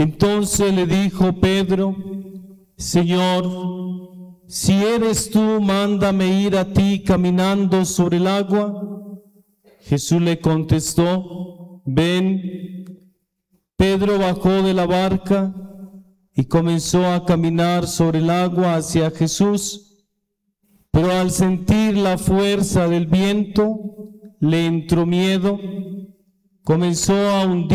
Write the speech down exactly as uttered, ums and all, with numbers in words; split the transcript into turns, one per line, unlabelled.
Entonces le dijo Pedro: Señor, si eres tú, mándame ir a ti caminando sobre el agua. Jesús le contestó: ven. Pedro bajó de la barca y comenzó a caminar sobre el agua hacia Jesús, pero al sentir la fuerza del viento le entró miedo, comenzó a hundir